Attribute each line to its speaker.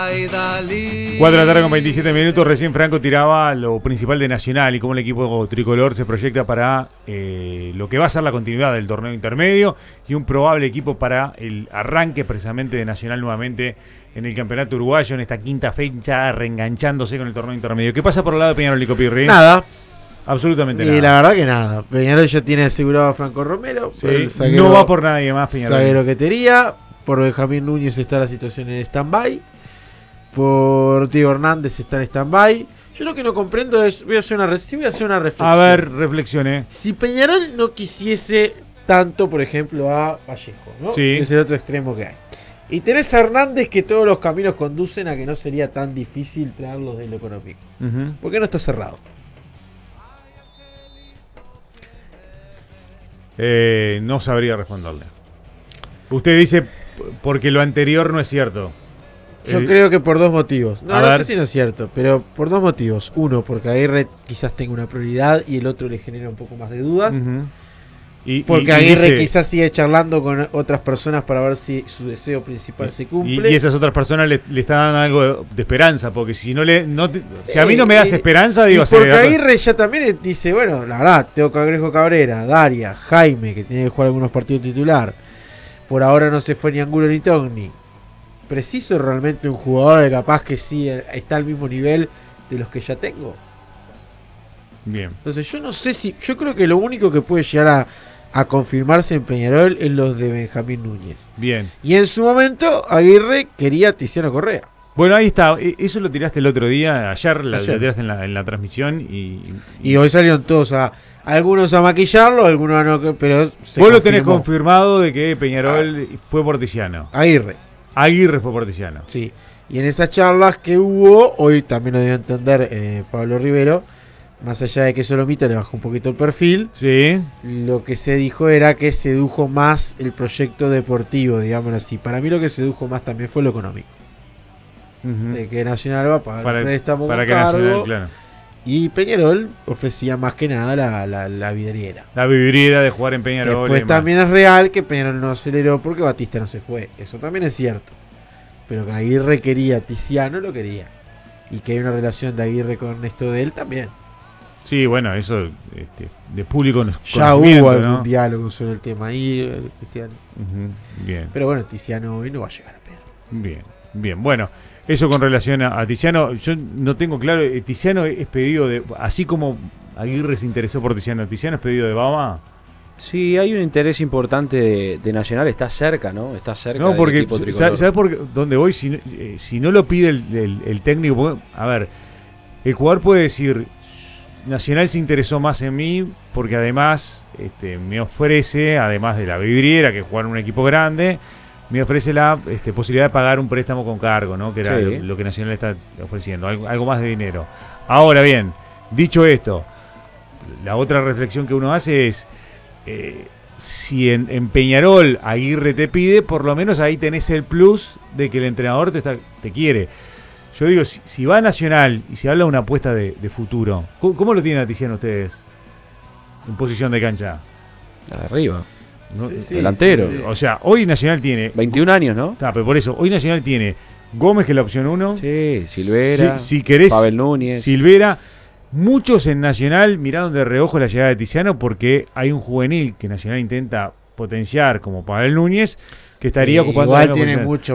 Speaker 1: 4 de la tarde con 27 minutos. Recién Franco tiraba lo principal de Nacional y cómo el equipo tricolor se proyecta para lo que va a ser la continuidad del torneo intermedio y un probable equipo para el arranque precisamente de Nacional nuevamente en el campeonato uruguayo en esta quinta fecha, reenganchándose con el torneo intermedio. ¿Qué pasa por el lado de Peñarol y Copirri?
Speaker 2: Nada.
Speaker 1: Absolutamente nada.
Speaker 2: Y la verdad que nada. Peñarol ya tiene asegurado a Franco Romero.
Speaker 1: Sí,
Speaker 2: El zaguero,
Speaker 1: no va por nadie más Peñarol.
Speaker 2: Zaguero que tenía. Por Benjamín Núñez está la situación en stand-by. Por Diego Hernández está en stand-by. Yo lo que no comprendo es, voy a hacer una reflexión.
Speaker 1: A ver, reflexione.
Speaker 2: Si Peñarol no quisiese tanto, por ejemplo, a Vallejo, ¿no?
Speaker 1: Sí.
Speaker 2: Que es el otro extremo que hay. Y tenés a Hernández, que todos los caminos conducen a que no sería tan difícil traerlos de lo económico. ¿Por qué no está cerrado?
Speaker 1: No sabría responderle. Usted dice porque lo anterior no es cierto.
Speaker 2: Yo creo que por dos motivos. No
Speaker 1: ver.
Speaker 2: sé si no es cierto, pero por dos motivos. Uno, porque Aguirre quizás tenga una prioridad y el otro le genera un poco más de dudas. Porque Aguirre
Speaker 1: dice,
Speaker 2: quizás sigue charlando con otras personas para ver si su deseo principal se cumple.
Speaker 1: Y esas otras personas le están dando algo de esperanza, porque si si a mí no me das esperanza, digo...
Speaker 2: Y porque Aguirre ya también dice, bueno, la verdad, tengo Cangrejo Cabrera, Daria, Jaime, que tiene que jugar algunos partidos titular. Por ahora no se fue ni Angulo ni Togni. ¿Preciso realmente un jugador de capaz que sí está al mismo nivel de los que ya tengo?
Speaker 1: Bien.
Speaker 2: Entonces yo no sé si... Yo creo que lo único que puede llegar a confirmarse en Peñarol es los de Benjamín Núñez.
Speaker 1: Bien.
Speaker 2: Y en su momento Aguirre quería a Tiziano Correa.
Speaker 1: Bueno, ahí está. Eso lo tiraste el otro día. Ayer lo tiraste en la transmisión.
Speaker 2: Y hoy salieron todos algunos a maquillarlo, algunos a no... Pero
Speaker 1: vos lo tenés confirmado de que Peñarol fue por Tiziano. Aguirre fue por Tiziano.
Speaker 2: Sí. Y en esas charlas que hubo, hoy también lo dio a entender Pablo Rivero, más allá de que Solomita le bajó un poquito el perfil,
Speaker 1: sí.
Speaker 2: Lo que se dijo era que sedujo más el proyecto deportivo, digámoslo así. Para mí lo que sedujo más también fue lo económico. De que Nacional va a pagar el préstamo
Speaker 1: para
Speaker 2: con
Speaker 1: que
Speaker 2: cargo,
Speaker 1: Nacional, claro.
Speaker 2: Y Peñarol ofrecía más que nada la vidriera.
Speaker 1: La vidriera de jugar en Peñarol.
Speaker 2: Después también es real que Peñarol no aceleró porque Batista no se fue. Eso también es cierto. Pero que Aguirre quería, Tiziano lo quería. Y que hay una relación de Aguirre con Ernesto de él también.
Speaker 1: Sí, bueno, eso de público
Speaker 2: ya hubo algún diálogo sobre el tema ahí, Tiziano.
Speaker 1: Bien.
Speaker 2: Pero bueno, Tiziano hoy no va a llegar a Peñarol.
Speaker 1: Bien. Bueno, eso con relación a Tiziano, yo no tengo claro, Tiziano es pedido de, así como Aguirre se interesó por Tiziano es pedido de Bama.
Speaker 3: Sí, hay un interés importante de Nacional, está cerca, ¿no? Está cerca
Speaker 1: del porque,
Speaker 3: equipo tricolor.
Speaker 1: ¿Sabes por dónde voy? Si no lo pide el técnico, porque, a ver, el jugador puede decir, Nacional se interesó más en mí porque además me ofrece, además de la vidriera, que jugar en un equipo grande, me ofrece la posibilidad de pagar un préstamo con cargo, ¿no? Que era lo que Nacional está ofreciendo, algo más de dinero. Ahora bien, dicho esto, la otra reflexión que uno hace es, si en Peñarol Aguirre te pide, por lo menos ahí tenés el plus de que el entrenador te quiere. Yo digo, si va a Nacional y se habla de una apuesta de futuro, ¿cómo lo tienen a Tiziano ustedes en posición de cancha?
Speaker 3: La de arriba.
Speaker 1: ¿No?
Speaker 3: Delantero.
Speaker 1: Sí. O sea, hoy Nacional tiene
Speaker 3: 21 años, ¿no?
Speaker 1: Pero por eso, hoy Nacional tiene Gómez, que es la opción 1.
Speaker 3: Sí, Silvera.
Speaker 1: Si querés,
Speaker 3: Pavel Núñez.
Speaker 1: Silvera. Muchos en Nacional miraron de reojo la llegada de Tiziano porque hay un juvenil que Nacional intenta potenciar como Pavel Núñez, que estaría ocupando
Speaker 2: igual tiene mucho